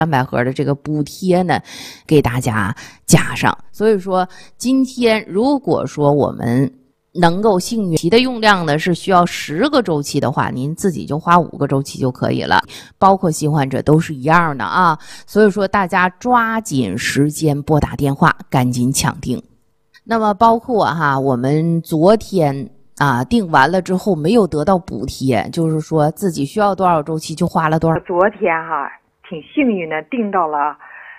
300盒的这个补贴呢，给大家加上。所以说，今天如果说我们能够幸运，的用量呢是需要10个周期的话，您自己就花5个周期就可以了，包括新患者都是一样的啊。所以说大家抓紧时间拨打电话，赶紧抢订。那么包括我们昨天订完了之后没有得到补贴，就是说自己需要多少周期就花了多少。 昨天挺幸运的订到了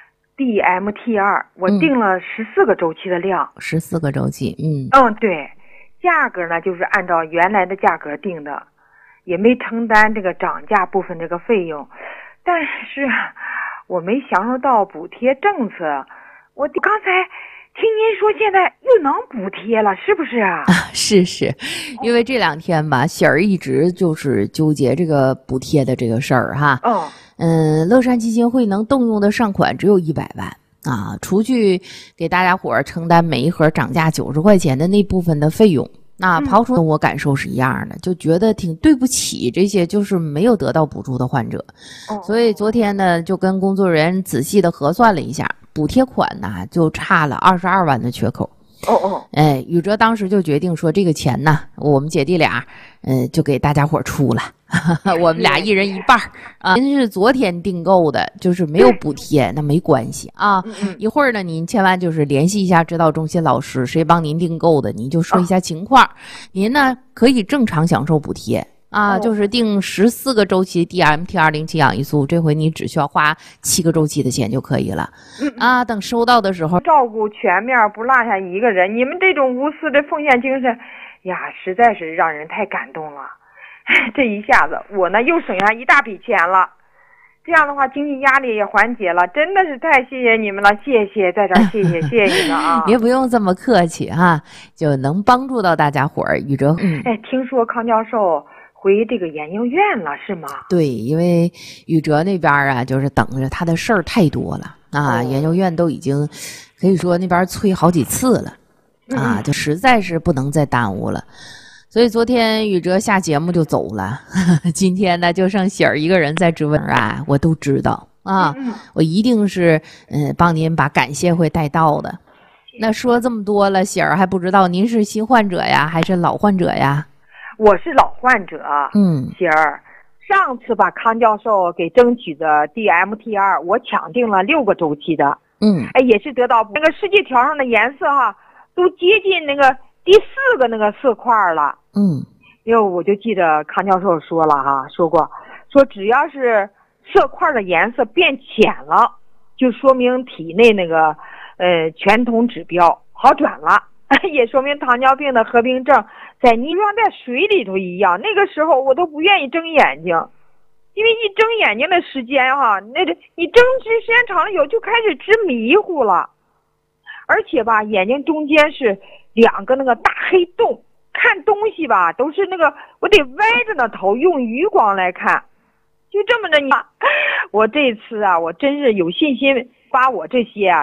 DMT2，我订了14个周期的量。 14个周期， 对。价格呢就是按照原来的价格定的，也没承担这个涨价部分这个费用，但是我没享受到补贴政策。我刚才听您说现在又能补贴了，是不是啊？ 是，因为这2天吧，喜儿一直就是纠结这个补贴的这个事儿哈。乐善基金会能动用的上款只有100万。除去给大家伙儿承担每一盒涨价90块钱的那部分的费用，刨除我感受是一样的，就觉得挺对不起这些就是没有得到补助的患者。所以昨天呢，就跟工作人员仔细的核算了一下，补贴款呢就差了22万的缺口。宇哲当时就决定说，这个钱呢，我们姐弟俩就给大家伙出了。我们俩一人一半您是昨天订购的，就是没有补贴，那没关系啊。一会儿呢，您千万就是联系一下指导中心老师，谁帮您订购的，您就说一下情况。您呢可以正常享受补贴就是订14个周期 DMT207 氧胰素，这回你只需要花7个周期的钱就可以了。等收到的时候， 照顾全面，不落下一个人。你们这种无私的奉献精神呀，实在是让人太感动了。这一下子我呢又省下一大笔钱了，这样的话经济压力也缓解了，真的是太谢谢你们了，谢谢，在这儿谢谢你们啊！ 也不用这么客气就能帮助到大家伙儿。宇哲， 听说康教授回这个研究院了是吗？ 对，因为宇哲那边就是等着他的事儿太多了研究院都已经可以说那边催好几次了就实在是不能再耽误了。所以昨天宇哲下节目就走了，今天呢就剩喜儿一个人在质问我都知道我一定是帮您把感谢会带到的。那说这么多了，喜儿还不知道您是新患者呀还是老患者呀？ 我是老患者。喜儿，上次把康教授给争取的 DMT2 我抢定了6个周期的，也是得到那个世界条上的颜色都接近那个第4个那个色块了。因为我就记得康教授说了说只要是色块的颜色变浅了，就说明体内那个全酮指标好转了，也说明糖尿病的合并症在泥状在水里头一样。那个时候我都不愿意睁眼睛，因为一睁眼睛的时间你睁时间长了以后就开始直迷糊了，而且眼睛中间是2个那个大黑洞，看东西都是那个我得歪着呢头用余光来看，就这么着我这次我真是有信心把我这些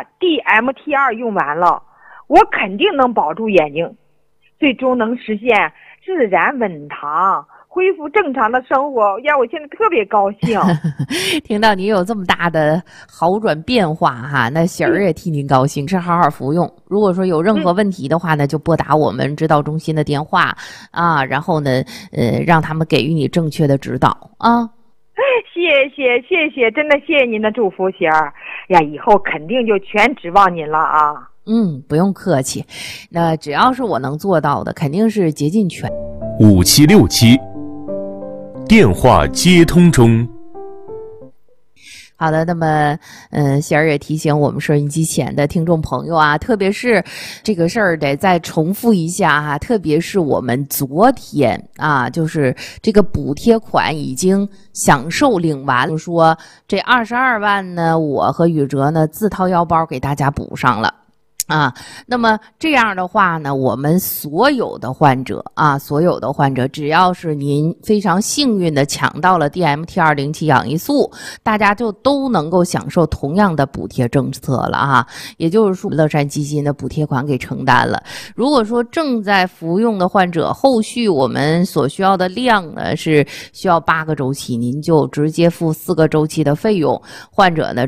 DMT2 用完了，我肯定能保住眼睛，最终能实现自然稳糖，恢复正常的生活。我现在特别高兴。 听到你有这么大的好转变化那喜儿也替您高兴，是好好服用。如果说有任何问题的话呢，就拨打我们指导中心的电话然后呢让他们给予你正确的指导谢谢，真的谢谢您的祝福，喜儿呀，以后肯定就全指望您了不用客气，那只要是我能做到的，肯定是竭尽全。 5767电话接通中。 好的，那么喜儿也提醒我们收音机前的听众朋友特别是这个事儿得再重复一下特别是我们昨天就是这个补贴款已经享受领完，就是说这22万呢，我和宇哲呢自掏腰包给大家补上了。那么这样的话呢，我们所有的患者只要是您非常幸运的抢到了 DMT207 氧胰素，大家就都能够享受同样的补贴政策了也就是说乐善基金的补贴款给承担了。如果说正在服用的患者，后续我们所需要的量呢是需要8个周期，您就直接付4个周期的费用，患者呢